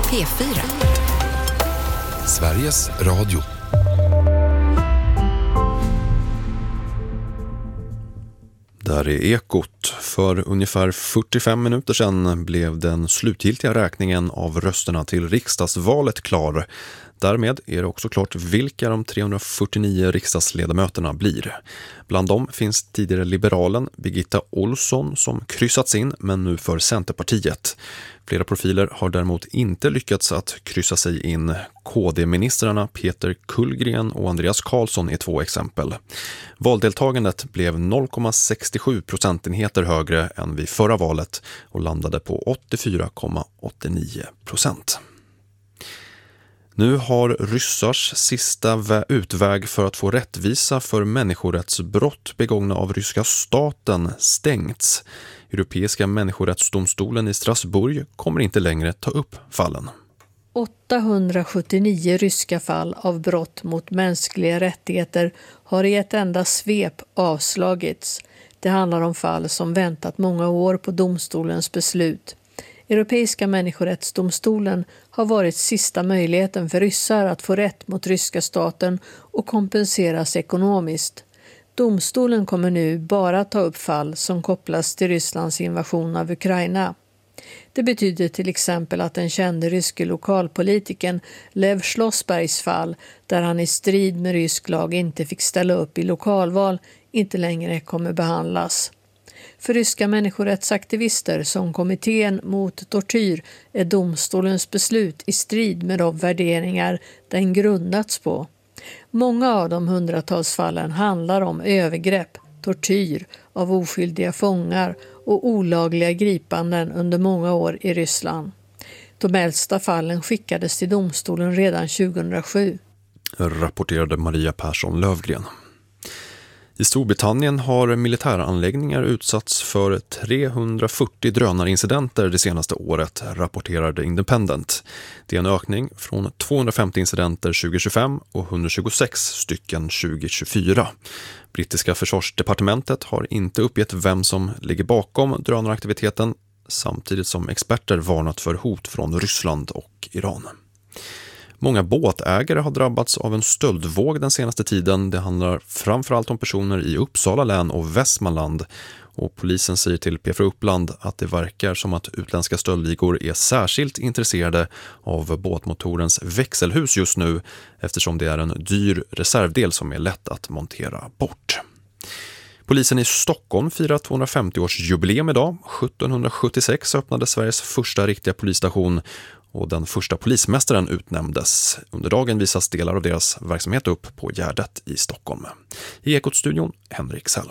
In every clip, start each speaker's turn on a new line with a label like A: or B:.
A: P4.
B: Sveriges Radio. Där är Ekot. För ungefär 45 minuter sedan blev den slutgiltiga räkningen av rösterna till riksdagsvalet klar. Därmed är det också klart vilka de 349 riksdagsledamöterna blir. Bland dem finns tidigare liberalen Birgitta Olsson som kryssats in, men nu för Centerpartiet. Flera profiler har däremot inte lyckats att kryssa sig in. KD-ministrarna Peter Kullgren och Andreas Karlsson är två exempel. Valdeltagandet blev 0,67 procentenheter högre än vid förra valet och landade på 84,89%. Nu har ryssars sista utväg för att få rättvisa för människorättsbrott begångna av ryska staten stängts. Europeiska människorättsdomstolen i Strasbourg kommer inte längre ta upp fallen.
C: 879 ryska fall av brott mot mänskliga rättigheter har i ett enda svep avslagits. Det handlar om fall som väntat många år på domstolens beslut. Europeiska människorättsdomstolen har varit sista möjligheten för ryssar att få rätt mot ryska staten och kompenseras ekonomiskt. Domstolen kommer nu bara ta upp fall som kopplas till Rysslands invasion av Ukraina. Det betyder till exempel att den kände ryske lokalpolitikern Lev Schlossbergs fall, där han i strid med rysk lag inte fick ställa upp i lokalval, inte längre kommer behandlas. För ryska människorättsaktivister som kommittén mot tortyr är domstolens beslut i strid med de värderingar den grundats på. Många av de hundratals fallen handlar om övergrepp, tortyr av oskyldiga fångar och olagliga gripanden under många år i Ryssland. De äldsta fallen skickades till domstolen redan 2007.
B: Rapporterade Maria Persson Lövgren. I Storbritannien har militäranläggningar utsatts för 340 drönarincidenter det senaste året, rapporterade Independent. Det är en ökning från 250 incidenter 2025 och 126 stycken 2024. Brittiska försvarsdepartementet har inte uppgett vem som ligger bakom drönaraktiviteten, samtidigt som experter varnat för hot från Ryssland och Iran. Många båtägare har drabbats av en stöldvåg den senaste tiden. Det handlar framförallt om personer i Uppsala län och Västmanland. Och polisen säger till P4 Uppland att det verkar som att utländska stöldligor är särskilt intresserade av båtmotorens växelhus just nu, eftersom det är en dyr reservdel som är lätt att montera bort. Polisen i Stockholm firar 250-årsjubileum idag. 1776 öppnade Sveriges första riktiga polisstation och den första polismästaren utnämndes. Under dagen visas delar av deras verksamhet upp på Gärdet i Stockholm. I Ekot-studion, Henrik Sell.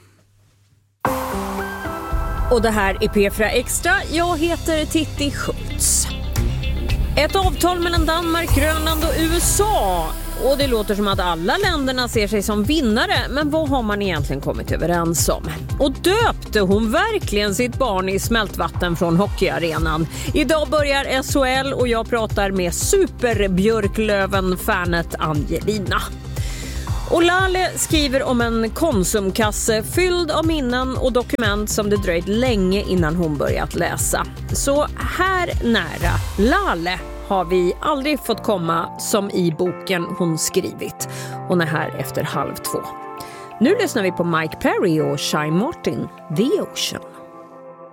D: Och det här är P4 Extra. Jag heter Titti Schultz. Ett avtal mellan Danmark, Grönland och USA. Och det låter som att alla länderna ser sig som vinnare, men vad har man egentligen kommit överens om? Och döpte hon verkligen sitt barn i smältvatten från hockeyarenan? Idag börjar SHL och jag pratar med superbjörklöven-fanet Angelina. Och Lale skriver om en konsumkasse fylld av minnen och dokument som det dröjt länge innan hon börjat läsa. Så här nära Lale har vi aldrig fått komma som i boken hon skrivit. Hon är här efter 1:30. Nu lyssnar vi på Mike Perry och Shine Martin, The Ocean.